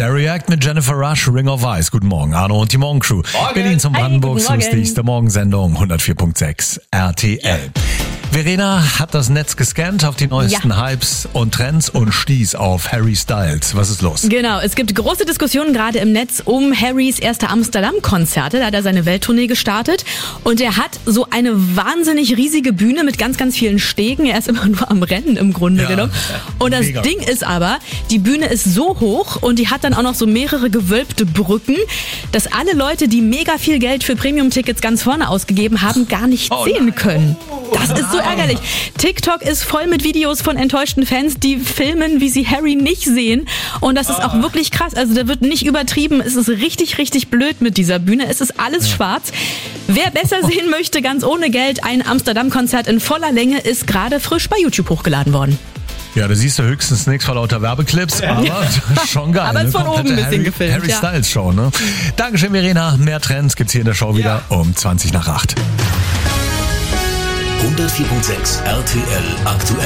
Der React mit Jennifer Rush, Ring of Ice. Guten Morgen, Arno und die Morgencrew. Berlin zum Brandenburgs lustigste Morgensendung, 104.6 RTL. Verena hat das Netz gescannt auf die neuesten Hypes und Trends und stieß auf Harry Styles. Was ist los? Genau, es gibt große Diskussionen gerade im Netz um Harrys erste Amsterdam-Konzerte. Da hat er seine Welttournee gestartet und er hat so eine wahnsinnig riesige Bühne mit ganz, ganz vielen Stegen. Er ist immer nur am Rennen im Grunde genommen. Und das Ding ist aber, die Bühne ist so hoch und die hat dann auch noch so mehrere gewölbte Brücken, dass alle Leute, die mega viel Geld für Premium-Tickets ganz vorne ausgegeben haben, gar nicht sehen können. Das ist so ärgerlich. TikTok ist voll mit Videos von enttäuschten Fans, die filmen, wie sie Harry nicht sehen. Und das ist auch wirklich krass. Also da wird nicht übertrieben. Es ist richtig, richtig blöd mit dieser Bühne. Es ist alles schwarz. Wer besser sehen möchte, ganz ohne Geld, ein Amsterdam-Konzert in voller Länge ist gerade frisch bei YouTube hochgeladen worden. Ja, da siehst du höchstens nichts vor lauter Werbeclips, aber schon geil. Aber es ist von oben ein bisschen gefilmt. Harry Styles Show, ne? Dankeschön, Verena. Mehr Trends gibt's hier in der Show wieder um 20:08. 104.6 RTL aktuell.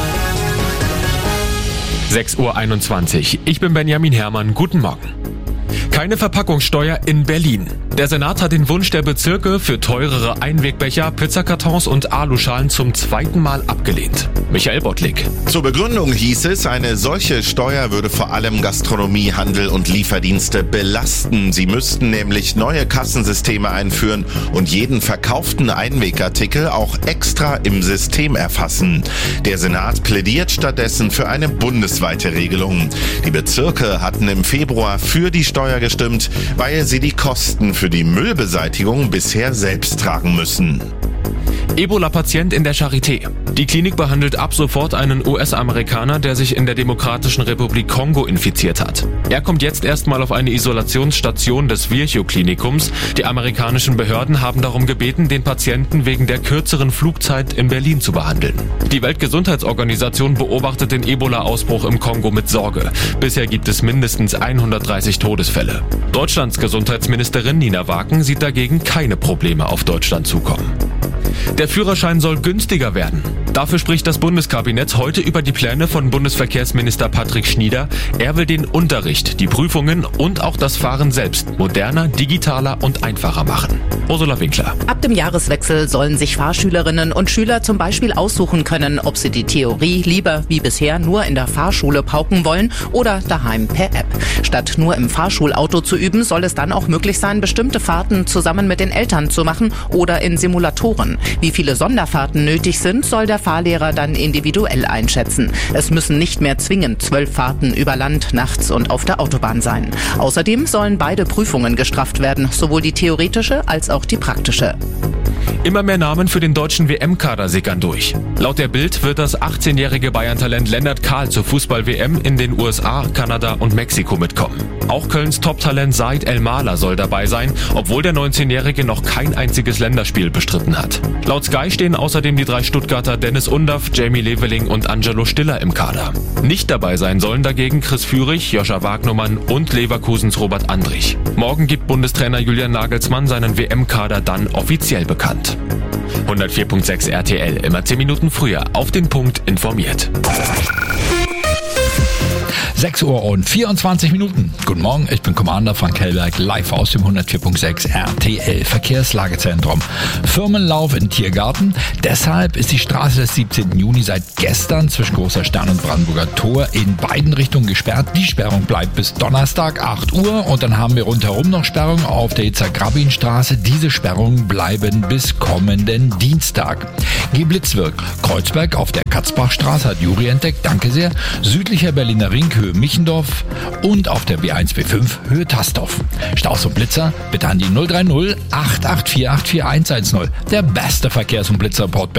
6:21 Uhr. Ich bin Benjamin Herrmann. Guten Morgen. Keine Verpackungssteuer in Berlin. Der Senat hat den Wunsch der Bezirke für teurere Einwegbecher, Pizzakartons und Aluschalen zum zweiten Mal abgelehnt. Michael Bottlik. Zur Begründung hieß es, eine solche Steuer würde vor allem Gastronomie, Handel und Lieferdienste belasten. Sie müssten nämlich neue Kassensysteme einführen und jeden verkauften Einwegartikel auch extra im System erfassen. Der Senat plädiert stattdessen für eine bundesweite Regelung. Die Bezirke hatten im Februar für die Steuer gestimmt, weil sie die Kosten für die Müllbeseitigung bisher selbst tragen müssen. Ebola-Patient in der Charité. Die Klinik behandelt ab sofort einen US-Amerikaner, der sich in der Demokratischen Republik Kongo infiziert hat. Er kommt jetzt erstmal auf eine Isolationsstation des Virchow-Klinikums. Die amerikanischen Behörden haben darum gebeten, den Patienten wegen der kürzeren Flugzeit in Berlin zu behandeln. Die Weltgesundheitsorganisation beobachtet den Ebola-Ausbruch im Kongo mit Sorge. Bisher gibt es mindestens 130 Todesfälle. Deutschlands Gesundheitsministerin Nina Waken sieht dagegen keine Probleme auf Deutschland zukommen. Der Führerschein soll günstiger werden. Dafür spricht das Bundeskabinett heute über die Pläne von Bundesverkehrsminister Patrick Schnieder. Er will den Unterricht, die Prüfungen und auch das Fahren selbst moderner, digitaler und einfacher machen. Ursula Winkler. Ab dem Jahreswechsel sollen sich Fahrschülerinnen und Schüler zum Beispiel aussuchen können, ob sie die Theorie lieber wie bisher nur in der Fahrschule pauken wollen oder daheim per App. Statt nur im Fahrschulauto zu üben, soll es dann auch möglich sein, bestimmte Fahrten zusammen mit den Eltern zu machen oder in Simulatoren. Wie viele Sonderfahrten nötig sind, soll der Fahrlehrer dann individuell einschätzen. Es müssen nicht mehr zwingend 12 Fahrten über Land, nachts und auf der Autobahn sein. Außerdem sollen beide Prüfungen gestrafft werden, sowohl die theoretische als auch die praktische. Immer mehr Namen für den deutschen WM-Kader sickern durch. Laut der Bild wird das 18-jährige Bayern-Talent Lennart Kahl zur Fußball-WM in den USA, Kanada und Mexiko mitkommen. Auch Kölns Top-Talent Said El-Mala soll dabei sein, obwohl der 19-jährige noch kein einziges Länderspiel bestritten hat. Laut Sky stehen außerdem die 3 Stuttgarter Dennis Undaff, Jamie Leveling und Angelo Stiller im Kader. Nicht dabei sein sollen dagegen Chris Führig, Joscha Wagnumann und Leverkusens Robert Andrich. Morgen gibt Bundestrainer Julian Nagelsmann seinen WM-Kader dann offiziell bekannt. 104.6 RTL, immer 10 Minuten früher, auf den Punkt informiert. 6:24 Uhr. Guten Morgen, ich bin Commander Frank Hellberg, live aus dem 104.6 RTL Verkehrslagezentrum. Firmenlauf in Tiergarten. Deshalb ist die Straße des 17. Juni seit gestern zwischen Großer Stern und Brandenburger Tor in beiden Richtungen gesperrt. Die Sperrung bleibt bis Donnerstag 8 Uhr und dann haben wir rundherum noch Sperrungen auf der Itzhak-Rabin-Straße. Diese Sperrungen bleiben bis kommenden Dienstag. Geblitzwirk. Kreuzberg auf der Katzbachstraße hat Juri entdeckt, danke sehr. Südlicher Berliner Ring, Höhe Michendorf und auf der B1 B5 Höhe Tastorf. Staus und Blitzer bitte an die 030 884 84110. Der beste Verkehrs- und Blitzerreport